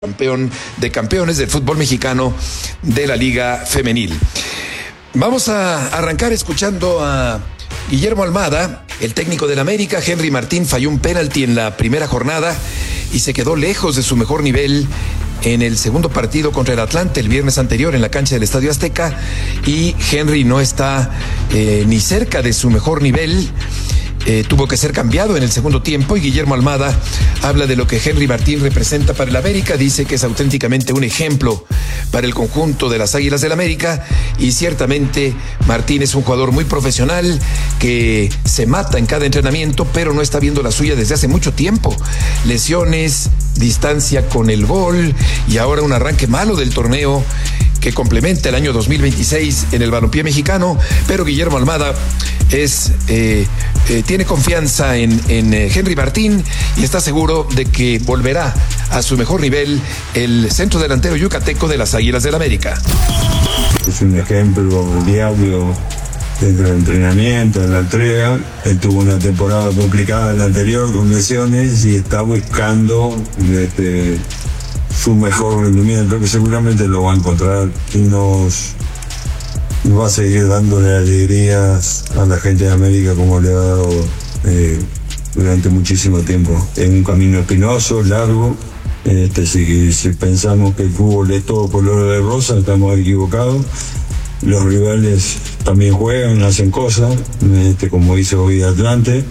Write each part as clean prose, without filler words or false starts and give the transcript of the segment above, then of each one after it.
Campeón de campeones del fútbol mexicano de la Liga Femenil. Vamos a arrancar escuchando a Guillermo Almada, el técnico del América. Henry Martín falló un penalti en la primera jornada y se quedó lejos de su mejor nivel en el segundo partido contra el Atlante el viernes anterior en la cancha del Estadio Azteca, y Henry no está ni cerca de su mejor nivel. Tuvo que ser cambiado en el segundo tiempo, y Guillermo Almada habla de lo que Henry Martín representa para el América. Dice que es auténticamente un ejemplo para el conjunto de las Águilas del América, y ciertamente Martín es un jugador muy profesional que se mata en cada entrenamiento, pero no está viendo la suya desde hace mucho tiempo. Lesiones, distancia con el gol y ahora un arranque malo del torneo que complementa el año 2026 en el balompié mexicano. Pero Guillermo Almada tiene confianza en Henry Martín y está seguro de que volverá a su mejor nivel el centro delantero yucateco de las Águilas del América. Es un ejemplo diario dentro del entrenamiento, en la entrega. Él tuvo una temporada complicada en la anterior con lesiones y está buscando su mejor rendimiento, que seguramente lo va a encontrar y nos va a seguir dándole alegrías a la gente de América como le ha dado durante muchísimo tiempo. Es un camino espinoso, largo. Si pensamos que el fútbol es todo color de rosa, estamos equivocados. Los rivales también juegan, hacen cosas, como hizo hoy Atlante.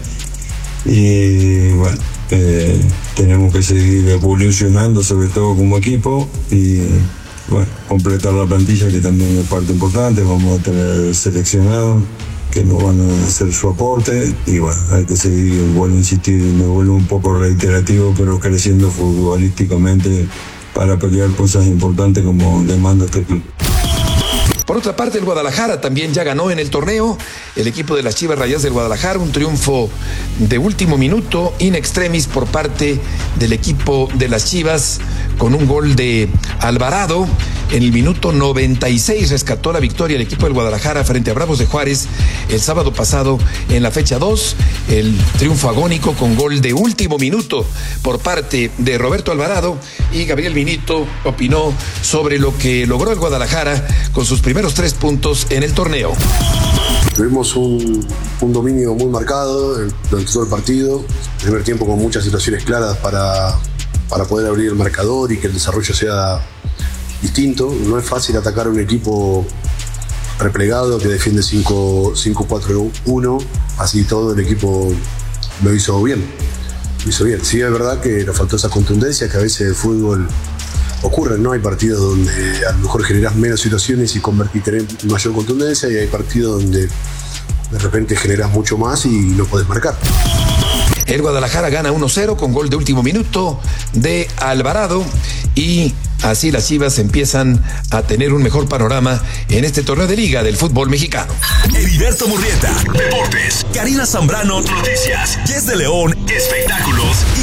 Y bueno, tenemos que seguir evolucionando, sobre todo como equipo, y bueno, completar la plantilla, que también es parte importante. Vamos a tener seleccionados que nos van a hacer su aporte, y bueno, hay que seguir, vuelvo a insistir, me vuelvo un poco reiterativo, pero creciendo futbolísticamente para pelear cosas importantes como demanda este club. Por otra parte, el Guadalajara también ya ganó en el torneo. El equipo de las Chivas Rayadas del Guadalajara, un triunfo de último minuto, in extremis, por parte del equipo de las Chivas, con un gol de Alvarado. En el minuto 96 rescató la victoria el equipo del Guadalajara frente a Bravos de Juárez el sábado pasado en la fecha 2. El triunfo agónico con gol de último minuto por parte de Roberto Alvarado, y Gabriel Vinito opinó sobre lo que logró el Guadalajara con sus primeros 3 puntos en el torneo. Tuvimos un dominio muy marcado durante todo el partido. El primer tiempo con muchas situaciones claras para poder abrir el marcador y que el desarrollo sea distinto. No es fácil atacar a un equipo replegado que defiende 5-4-1. Así todo el equipo lo hizo bien. Sí, es verdad que nos faltó esa contundencia que a veces el fútbol ocurre, ¿no? Hay partidos donde a lo mejor generás menos situaciones y tenés mayor contundencia, y hay partidos donde de repente generás mucho más y no podés marcar. El Guadalajara gana 1-0 con gol de último minuto de Alvarado, y así las Chivas empiezan a tener un mejor panorama en este torneo de liga del fútbol mexicano. Heriberto Murrieta, Deportes. Karina Zambrano, Noticias. Jess de León, Espectáculos.